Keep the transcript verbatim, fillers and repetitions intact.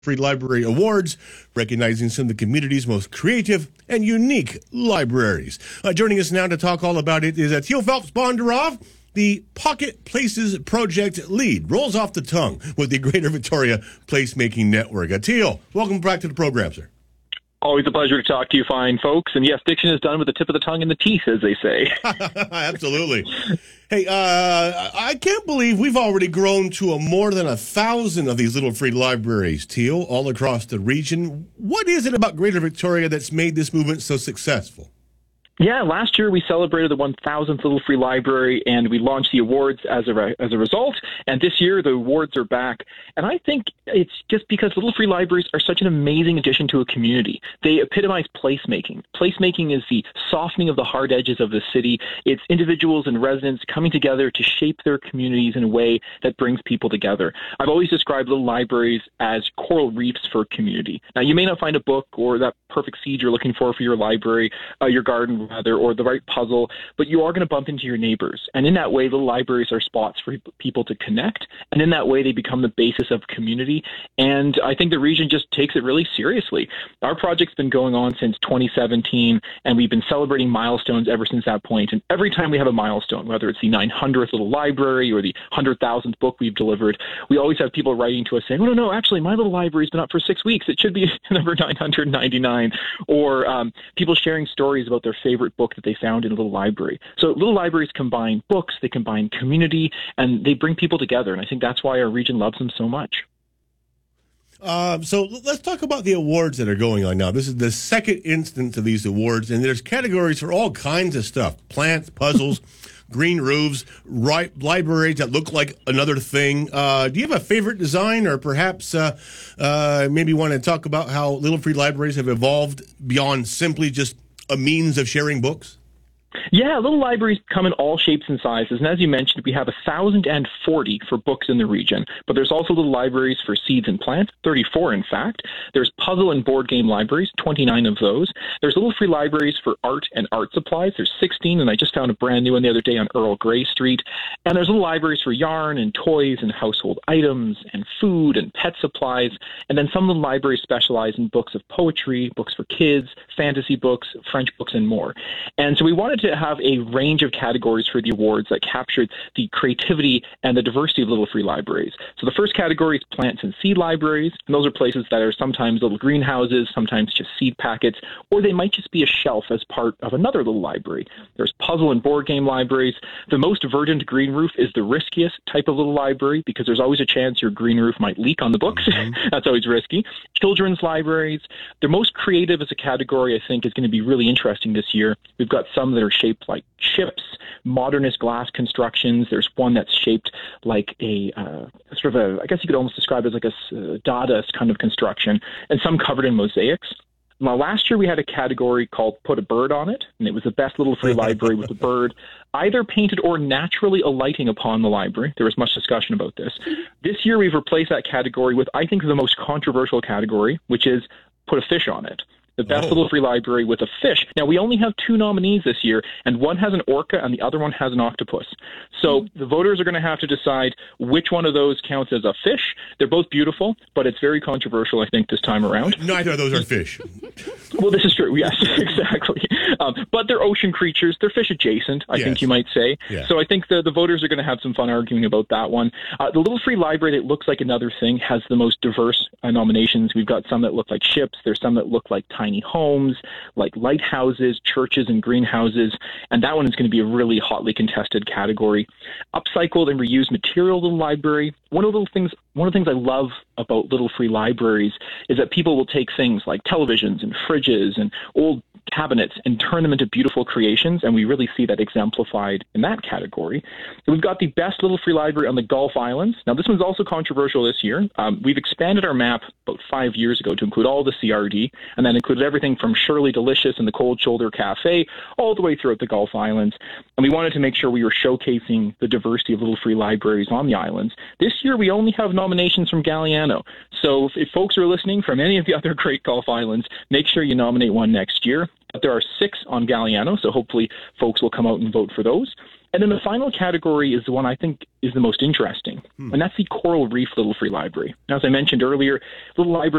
Free Library Awards, recognizing some of the community's most creative and unique libraries. Uh, joining us now to talk all about it is uh, Teal Phelps-Bondaroff, the Pocket Places Project lead. Rolls off the tongue with the Greater Victoria Placemaking Network. Uh, Teal, welcome back to the program, sir. Always a pleasure to talk to you fine folks. And yes, diction is done with the tip of the tongue and the teeth, as they say. Absolutely. Hey, uh, I can't believe we've already grown to a more than a thousand of these little free libraries, Teal, all across the region. What is it about Greater Victoria that's made this movement so successful? Yeah, last year we celebrated the one thousandth Little Free Library, and we launched the awards as a re- as a result. And this year the awards are back. And I think it's just because Little Free Libraries are such an amazing addition to a community. They epitomize placemaking. Placemaking is the softening of the hard edges of the city. It's individuals and residents coming together to shape their communities in a way that brings people together. I've always described little libraries as coral reefs for community. Now, you may not find a book or that perfect seed you're looking for for your library, uh, your garden, rather, or the right puzzle, but you are going to bump into your neighbors. And in that way, little libraries are spots for people to connect. And in that way, they become the basis of community. And I think the region just takes it really seriously. Our project's been going on since twenty seventeen, and we've been celebrating milestones ever since that point. And every time we have a milestone, whether it's the nine hundredth little library or the one hundred thousandth book we've delivered, we always have people writing to us saying, oh, no, no, actually, my little library's been up for six weeks. It should be number nine hundred ninety-nine. Or um, people sharing stories about their favorite book that they found in a little library. So little libraries combine books, they combine community, and they bring people together. And I think that's why our region loves them so much. Uh, so let's talk about the awards that are going on now. This is the second instance of these awards, and there's categories for all kinds of stuff. Plants, puzzles, green roofs, right, libraries that look like another thing. Uh, do you have a favorite design, or perhaps uh, uh, maybe want to talk about how Little Free Libraries have evolved beyond simply just a means of sharing books? Yeah, little libraries come in all shapes and sizes. And as you mentioned, we have one thousand forty for books in the region. But there's also little libraries for seeds and plants, thirty-four in fact. There's puzzle and board game libraries, twenty-nine of those. There's little free libraries for art and art supplies. There's sixteen, and I just found a brand new one the other day on Earl Grey Street. And there's little libraries for yarn and toys and household items and food and pet supplies. And then some of the libraries specialize in books of poetry, books for kids, fantasy books, French books, and more. And so we wanted to have a range of categories for the awards that captured the creativity and the diversity of little free libraries. So the first category is plants and seed libraries, and those are places that are sometimes little greenhouses, sometimes just seed packets, or they might just be a shelf as part of another little library. There's puzzle and board game libraries. The most verdant green roof is the riskiest type of little library because there's always a chance your green roof might leak on the books. Mm-hmm. That's always risky. Children's libraries. The most creative as a category, I think, is going to be really interesting this year. We've got some that are shaped like ships, modernist glass constructions. There's one that's shaped like a uh, sort of a, I guess you could almost describe it as like a uh, Dadaist kind of construction, and some covered in mosaics. Now, last year we had a category called Put a Bird on It, and it was the best little free library with a bird either painted or naturally alighting upon the library. There was much discussion about this. This year we've replaced that category with, I think, the most controversial category, which is Put a Fish on It. The best oh. little free library with a fish. Now, we only have two nominees this year, and one has an orca and the other one has an octopus. So the voters are going to have to decide which one of those counts as a fish. They're both beautiful, but it's very controversial, I think, this time around. Neither of those are fish. Well, this is true. Yes, exactly. Um, but they're ocean creatures. They're fish adjacent, I yes. think you might say. Yeah. So I think the, the voters are going to have some fun arguing about that one. Uh, the little free library that looks like another thing has the most diverse uh, nominations. We've got some that look like ships. There's some that look like tiny homes, like lighthouses, churches, and greenhouses. And that one is going to be a really hotly contested category. Upcycled and reused material little library. One of the things, one of the things I love about little free libraries is that people will take things like televisions and fridges and old cabinets and turn them into beautiful creations, and we really see that exemplified in that category. And we've got the best little free library on the Gulf Islands. Now, this one's also controversial this year. Um, we've expanded our map about five years ago to include all the C R D, and that included everything from Shirley Delicious and the Cold Shoulder Cafe all the way throughout the Gulf Islands. And we wanted to make sure we were showcasing the diversity of little free libraries on the islands. This year, we only have nominations from Galliano. So if, if folks are listening from any of the other great Gulf Islands, make sure you nominate one next year. But there are six on Galliano, so hopefully folks will come out and vote for those. And then the final category is the one I think is the most interesting, hmm. and that's the Coral Reef Little Free Library. Now, as I mentioned earlier, Little Library